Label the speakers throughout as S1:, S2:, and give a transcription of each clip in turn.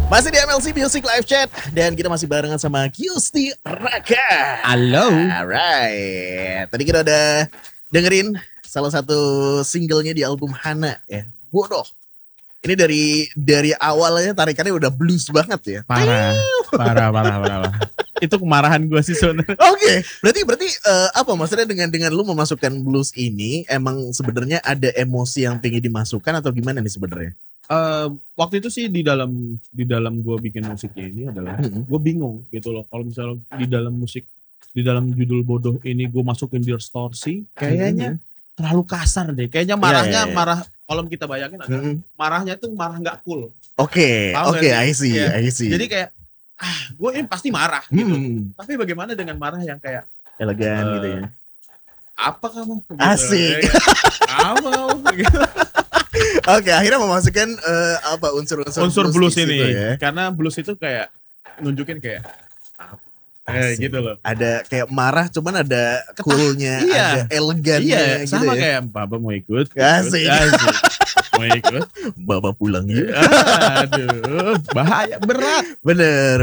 S1: Masih di MLC Music Live Chat dan kita masih barengan sama Gusti Raka.
S2: Halo.
S1: Alright. Tadi kita udah dengerin salah satu singlenya di album Hana ya. Bodoh. Ini dari awalnya tarikannya udah blues banget ya.
S2: Parah. Itu kemarahan gue sih sebenarnya.
S1: Oke, berarti apa maksudnya dengan lu memasukkan blues ini emang sebenarnya ada emosi yang pengen dimasukkan atau gimana nih sebenarnya?
S2: Waktu itu sih di dalam gue bikin musiknya ini adalah gue bingung gitu loh. Kalau misalnya di dalam judul Bodoh ini gue masukin distorsi, kayaknya terlalu kasar deh. Kayaknya marahnya marah. Kalau kita bayangin marahnya tuh marah nggak cool.
S1: Oke, I see.
S2: Jadi kayak gue ini pasti marah gitu. Tapi bagaimana dengan marah yang kayak
S1: elegan gitu ya.
S2: Apa kamu? Gitu.
S1: Asik.
S2: Apa kamu? Gitu.
S1: Oke, akhirnya memasukkan unsur
S2: blues ini
S1: ya.
S2: Karena blues itu kayak nunjukin kayak gitu loh.
S1: Ada kayak marah cuman ada coolnya, ada elegannya gitu
S2: sama
S1: ya.
S2: Kayak Baba mau ikut.
S1: Asik.
S2: Mau ikut.
S1: Baba pulang ya.
S2: Aduh, bahaya, berat.
S1: Bener.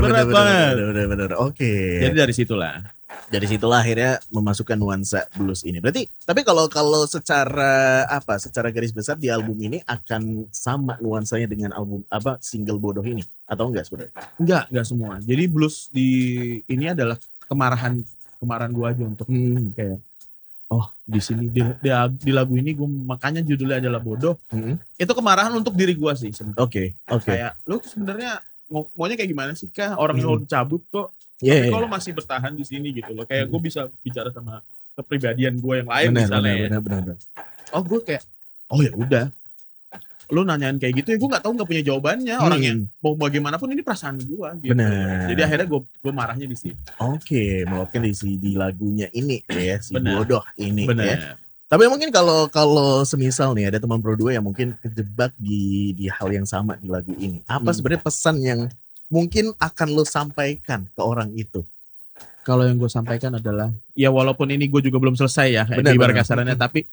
S1: Oke.
S2: Jadi dari situlah
S1: akhirnya memasukkan nuansa blues ini. Berarti tapi kalau secara garis besar di album ini akan sama nuansanya dengan album single Bodoh ini atau enggak sebenarnya?
S2: Enggak semua. Jadi blues di ini adalah kemarahan gua aja untuk kayak di sini di lagu ini gua makanya judulnya adalah Bodoh. Itu kemarahan untuk diri gua sih.
S1: Oke.
S2: Kayak lu sebenarnya maunya kayak gimana sih kah? Orang yang udah cabut kok. Tapi kalau masih bertahan di sini gitu loh. Kayak gue bisa bicara sama kepribadian gue yang lain misalnya.
S1: Benar.
S2: Oh gue kayak ya udah. Lu nanyain kayak gitu ya gue nggak punya jawabannya. Orangnya mau bagaimanapun ini perasaan gue. Gitu.
S1: Benar.
S2: Jadi akhirnya gue marahnya di sini.
S1: Oke, meluapkan di lagunya ini ya si Bodoh ini.
S2: Benar.
S1: Ya. Tapi mungkin kalau semisal nih ada teman Pro 2 yang mungkin kejebak di hal yang sama di lagu ini. Apa sebenarnya pesan yang mungkin akan lo sampaikan ke orang itu?
S2: Kalau yang gue sampaikan adalah ya walaupun ini gue juga belum selesai ya ibarat kasarannya, tapi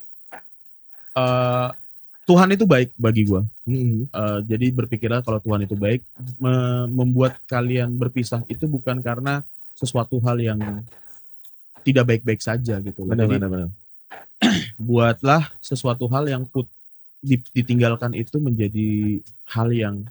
S2: Tuhan itu baik bagi gue. Jadi berpikirlah kalau Tuhan itu baik, membuat kalian berpisah itu bukan karena sesuatu hal yang tidak baik-baik saja gitu.
S1: Benar.
S2: Buatlah sesuatu hal yang ditinggalkan itu menjadi hal yang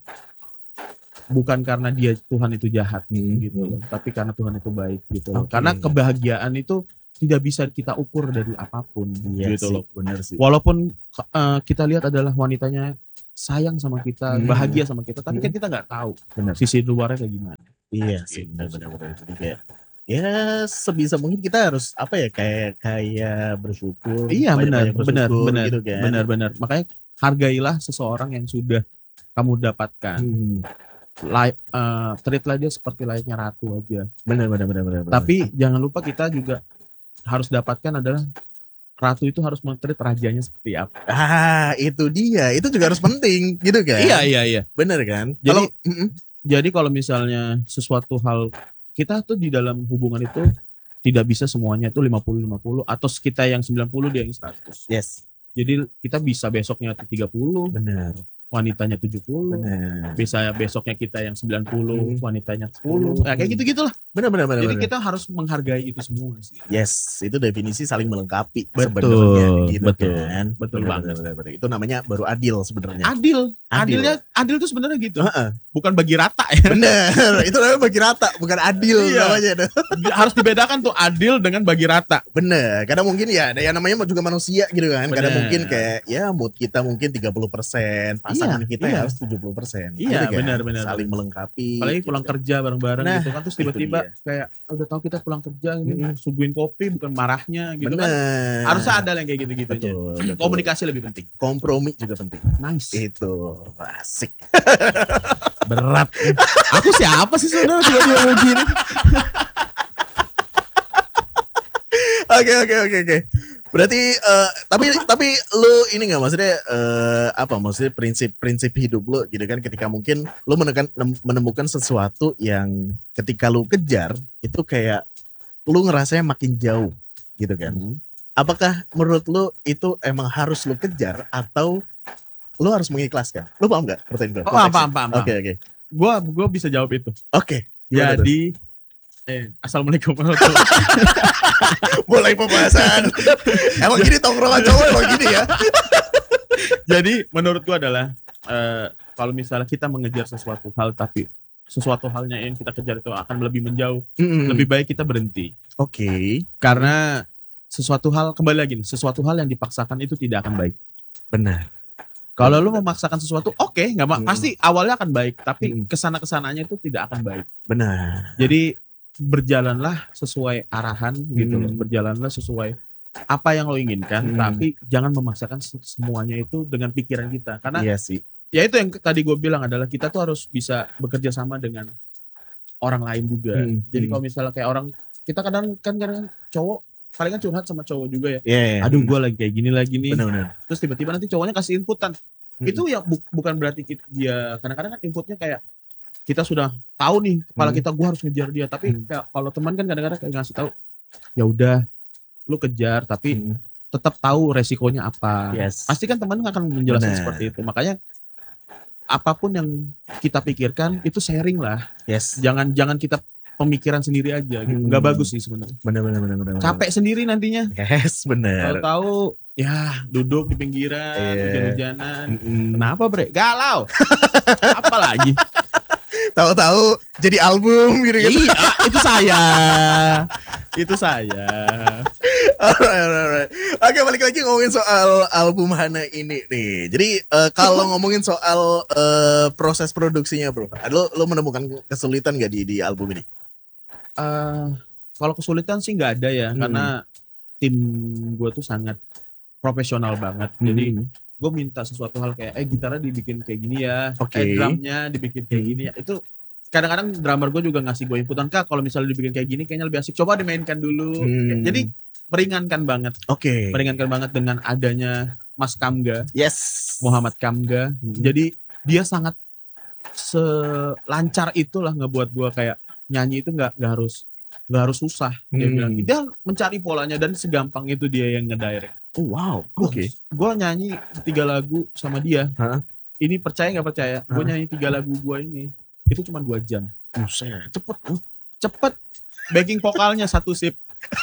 S2: bukan karena Tuhan itu jahat gitu loh, tapi karena Tuhan itu baik gitu loh. Karena kebahagiaan itu tidak bisa kita ukur dari apapun gitu loh.
S1: Benar sih.
S2: Walaupun kita lihat adalah wanitanya sayang sama kita, bahagia sama kita, tapi kan kita nggak tahu sisi luarnya kayak gimana.
S1: Iya sih, benar. Jadi kayak ya sebisa mungkin kita harus kayak bersyukur.
S2: Iya benar
S1: gitu kan.
S2: Benar. Makanya hargailah seseorang yang sudah kamu dapatkan. Treatlah dia seperti layaknya ratu aja. Benar. Tapi jangan lupa kita juga harus dapatkan adalah ratu itu harus men-treat rajanya seperti apa.
S1: Itu dia. Itu juga harus penting gitu kan.
S2: Iya.
S1: Benar kan?
S2: Jadi kalau misalnya sesuatu hal kita tuh di dalam hubungan itu tidak bisa semuanya itu 50-50 atau kita yang 90 dia yang 100.
S1: Yes.
S2: Jadi kita bisa besoknya 30.
S1: Benar.
S2: Wanitanya 70.
S1: Benar.
S2: Bisa besoknya kita yang 90, wanitanya 10. Kayak gitu-gitulah.
S1: Benar.
S2: Jadi kita harus menghargai itu semua sih.
S1: Yes, itu definisi saling melengkapi
S2: sebenarnya
S1: gitu kan.
S2: Betul banget.
S1: Itu namanya baru adil sebenarnya.
S2: Adil tuh sebenarnya gitu. Bukan bagi rata ya.
S1: Benar, itu namanya bagi rata, bukan adil namanya.
S2: Harus dibedakan tuh adil dengan bagi rata.
S1: Benar, karena mungkin ya ada yang namanya juga manusia gitu kan. Karena mungkin kayak ya mood kita mungkin 30%, pasangan kita harus 70%.
S2: Iya,
S1: gitu kan?
S2: benar.
S1: Saling melengkapi.
S2: Apalagi pulang kerja bareng-bareng gitu kan, terus tiba-tiba kayak udah tahu kita pulang kerja gitu, suguhin kopi bukan marahnya gitu kan. Harusnya ada yang kayak gitu-gitu aja. Komunikasi lebih penting.
S1: Kompromi juga penting.
S2: Nice.
S1: Itu asik.
S2: Berat. Aku siapa sih saudara tiba-tiba begini?
S1: Oke. Berarti tapi lu ini nggak maksudnya maksudnya prinsip hidup lu gitu kan ketika mungkin lu menemukan sesuatu yang ketika lu kejar itu kayak lu ngerasanya makin jauh gitu kan. Apakah menurut lu itu emang harus lu kejar atau lu harus mengikhlaskan? Lu paham nggak pertanyaan gue?
S2: Paham.
S1: Oke.
S2: Gua bisa jawab itu.
S1: Oke. Gimana tuh?
S2: Jadi assalamualaikum warahmatullahi wabarakatuh.
S1: Mulai pembahasan. Emang gini tongkrongan cowok emang gini ya.
S2: Jadi menurut gua adalah kalau misalnya kita mengejar sesuatu hal tapi sesuatu halnya yang kita kejar itu akan lebih menjauh, lebih baik kita berhenti.
S1: Oke.
S2: Karena sesuatu hal, kembali lagi nih, sesuatu hal yang dipaksakan itu tidak akan baik.
S1: Benar.
S2: Kalau lu memaksakan sesuatu, nggak pasti awalnya akan baik, tapi
S1: Mm.
S2: kesananya itu tidak akan baik.
S1: Benar.
S2: Jadi berjalanlah sesuai arahan gitu loh, berjalanlah sesuai apa yang lo inginkan, tapi jangan memaksakan semuanya itu dengan pikiran kita. Karena
S1: Iya sih.
S2: ya itu yang tadi gue bilang adalah kita tuh harus bisa bekerja sama dengan orang lain juga. Jadi kalau misalnya kayak orang, kita kadang cowok palingan curhat sama cowok juga ya.
S1: Iya.
S2: Aduh gue lagi kayak gini lagi nih.
S1: Benar.
S2: Terus tiba-tiba nanti cowoknya kasih inputan. Itu ya bukan berarti dia, kadang-kadang kan inputnya kayak kita sudah tahu nih kepala kita gue harus ngejar dia, tapi kayak kalau teman kan kadang-kadang kayak ngasih tahu, ya udah lu kejar tapi tetap tahu resikonya apa.
S1: Yes.
S2: Pasti kan teman akan menjelaskan seperti itu. Makanya apapun yang kita pikirkan itu sharing lah.
S1: Yes.
S2: Jangan kita pemikiran sendiri aja gitu. Nggak bagus sih sebenarnya.
S1: Benar.
S2: Capek sendiri nantinya.
S1: Yes, benar.
S2: Tahu ya duduk di pinggiran, hujan-hujanan. Kenapa bre? Galau. Apa lagi?
S1: Tahu-tahu jadi album gitu.
S2: Iya, itu saya. Itu saya.
S1: Alright. Oke, balik lagi ngomongin soal album Hana ini nih. Jadi kalau ngomongin soal proses produksinya, bro, lo menemukan kesulitan gak di album ini?
S2: Kalau kesulitan sih nggak ada ya, karena tim gue tuh sangat profesional banget. Jadi gue minta sesuatu hal kayak gitarnya dibikin kayak gini ya, drumnya dibikin kayak gini ya. Itu kadang-kadang drummer gue juga ngasih gue inputan, Kak kalau misalnya dibikin kayak gini kayaknya lebih asik, coba dimainkan dulu. Jadi meringankan banget. Meringankan banget dengan adanya Mas Kamga.
S1: Yes.
S2: Muhammad Kamga. Jadi dia sangat selancar itulah ngebuat gue kayak nyanyi itu nggak harus susah. Dia bilang dia mencari polanya dan segampang itu dia yang ngedirect.
S1: Oh wow.
S2: Gue nyanyi 3 lagu sama dia. Ini percaya nggak percaya? Gue nyanyi 3 lagu gue ini itu cuma 2 jam.
S1: Buset.
S2: Cepet. Backing vokalnya 1 sip.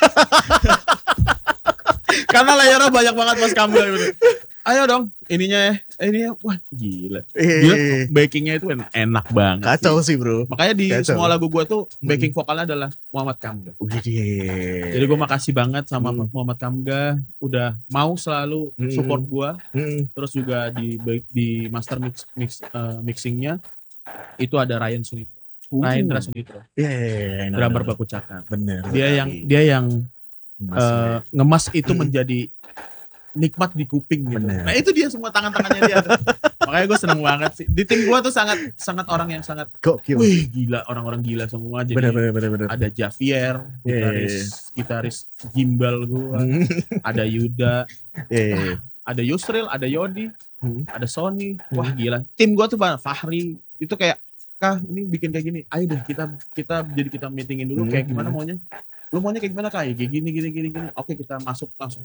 S2: Karena layarnya banyak banget Mas Kamga gitu. Ayo dong, ininya, wah gila. Dia backingnya itu enak banget.
S1: Kacau sih bro.
S2: Makanya di semua lagu gue tuh backing vokalnya adalah Muhammad Kamga.
S1: Jadi
S2: gue makasih banget sama Muhammad Kamga udah mau selalu support gue. Terus juga di master mixingnya itu ada Ryan Sunitro. Ryan Sunitro. Drummer Baku Cakar.
S1: Bener.
S2: Dia yang ngemas itu menjadi nikmat di kuping gitu. Nah itu dia semua tangannya dia. Makanya gue seneng banget sih. Di tim gue tuh sangat orang yang sangat
S1: gokil.
S2: Wih gila, orang-orang gila semua. Jadi
S1: bener.
S2: ada Javier, gitaris gimbal gue, ada Yuda, ada Yusril, ada Yodi, ada Sony. Wah gila. Tim gue tuh banget. Fahri itu kayak, Kak ini bikin kayak gini. Ayo deh kita meetingin dulu kayak gimana maunya. Lu maunya kayak gimana kayak gini. Oke kita masuk langsung.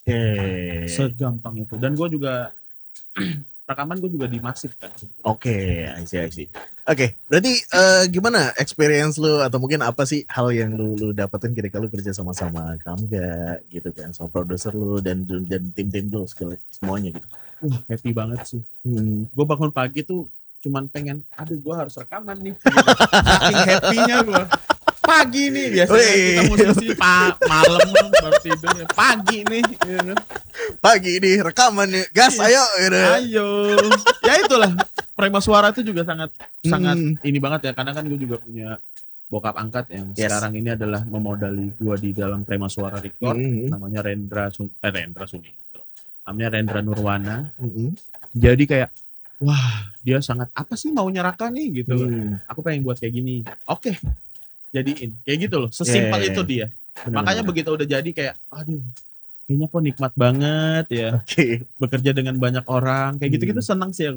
S2: Segampang itu. Dan gue juga rekaman gue juga di Masif kan.
S1: Oke, I see. Oke, berarti gimana experience lu atau mungkin apa sih hal yang lu dapetin ketika lu kerja sama-sama Kamga gitu kan, sama produser lu dan tim-tim lu semuanya gitu.
S2: Wah, happy banget sih. Gue bangun pagi tuh cuman pengen, aduh gue harus rekaman nih. Saking happy-nya gue. Pagi nih biasanya kita musisi malam baru tidur ya. Pagi nih gitu.
S1: Pagi nih rekaman nih gas ayo gitu.
S2: Ayo ya itulah Prima Suara itu juga sangat ini banget ya, karena kan gue juga punya bokap angkat yang sekarang ini adalah memodali gue di dalam Prima Suara Record. Namanya Rendra Suni, namanya Rendra Nurwana. Jadi kayak wah dia sangat apa sih maunya Raka nih gitu. Aku pengen buat kayak gini, oke. Jadiin kayak gitu loh, sesimpel itu dia. Makanya begitu udah jadi kayak aduh kayaknya kok nikmat banget ya. Bekerja dengan banyak orang kayak gitu senang sih.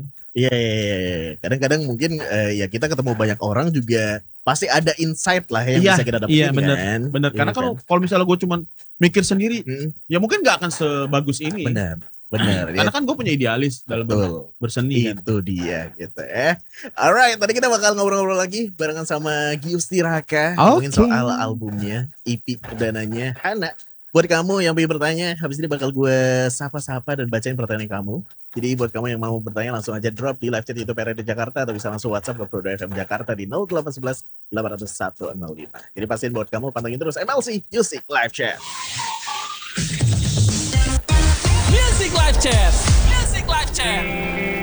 S1: Iya. Kadang-kadang mungkin ya kita ketemu banyak orang juga pasti ada insight lah yang bisa kita dapetin.
S2: Iya bener. Karena kalau misalnya gue cuman mikir sendiri ya mungkin nggak akan sebagus ini.
S1: Benar. Bener ya.
S2: Karena kan gue punya idealis dalam
S1: Betul.
S2: berseni kan.
S1: Itu dia gitu ya. Alright, tadi kita bakal ngobrol-ngobrol lagi barengan sama Giusti Raka ngomongin
S2: Oke.
S1: soal albumnya, EP perdananya Hana. Buat kamu yang pengen bertanya, habis ini bakal gue sapa-sapa dan bacain pertanyaan kamu. Jadi buat kamu yang mau bertanya langsung aja drop di live chat YouTube RRD Jakarta atau bisa langsung WhatsApp ke Pro2 FM Jakarta di 0811 801 05. Jadi pastiin buat kamu pantengin terus MLC Music Live Chat.
S3: Music Live Chat. Music Live Chat.